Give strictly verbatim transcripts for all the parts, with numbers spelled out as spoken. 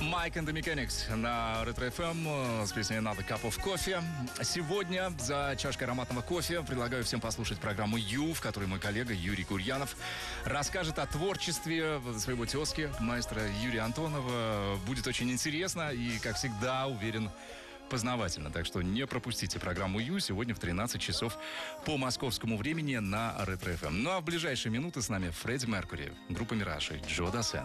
Mike and the Mechanics на Ретро эф эм с песней Another Cup of Coffee. Сегодня за чашкой ароматного кофе предлагаю всем послушать программу «Ю», в которой мой коллега Юрий Курьянов расскажет о творчестве своего тезки, маэстро Юрия Антонова. Будет очень интересно и, как всегда, уверен, познавательно. Так что не пропустите программу «Ю» сегодня в тринадцать часов по московскому времени на Ретро эф эм. Ну а в ближайшие минуты с нами Фредди Меркьюри, группа «Мираж» и Джо Дассен.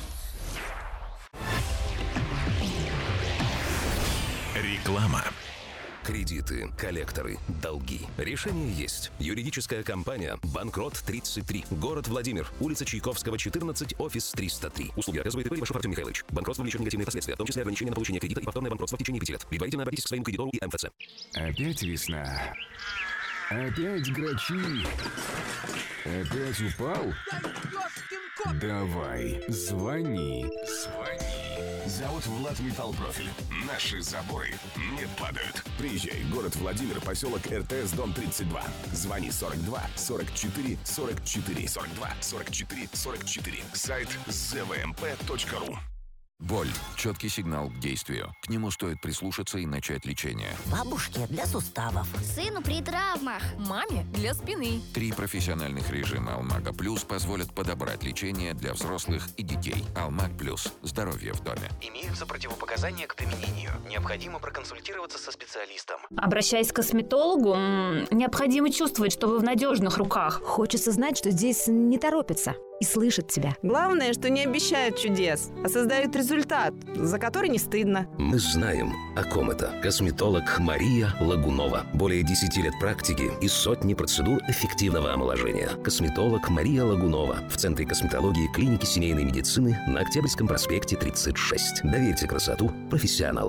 Реклама. Кредиты, коллекторы, долги. Решение есть. Юридическая компания «Банкрот тридцать три». Город Владимир. Улица Чайковского, четырнадцать, офис триста три. Услуги оказывает ИП Левашов Артем Михайлович. Банкротство влечет негативные последствия, в том числе ограничение на получение кредита и повторное банкротство в течение пяти лет. Предварительно обратитесь к своему кредитору и эм эф цэ. Опять весна. Опять грачи. Опять упал? Давай, звони. Звони. Завод «Влад Металлпрофиль». Наши заборы не падают. Приезжай, город Владимир, поселок эр тэ эс, дом тридцать два. Звони сорок два сорок четыре сорок четыре. сорок два сорок четыре сорок четыре. Сайт зэ вэ эм пэ точка ру. Боль. Четкий сигнал к действию. К нему стоит прислушаться и начать лечение. Бабушке для суставов. Сыну при травмах. Маме для спины. Три профессиональных режима «Алмага Плюс» позволят подобрать лечение для взрослых и детей. «Алмаг Плюс». Здоровье в доме. Имеются противопоказания к применению. Необходимо проконсультироваться со специалистом. Обращаясь к косметологу, м- необходимо чувствовать, что вы в надежных руках. Хочется знать, что здесь не торопятся и слышат тебя. Главное, что не обещают чудес, а создают результат, за который не стыдно. Мы знаем, о ком это. Косметолог Мария Лагунова. Более десяти лет практики и сотни процедур эффективного омоложения. Косметолог Мария Лагунова. В Центре косметологии клиники семейной медицины на Октябрьском проспекте тридцать шесть. Доверьте красоту профессионалам.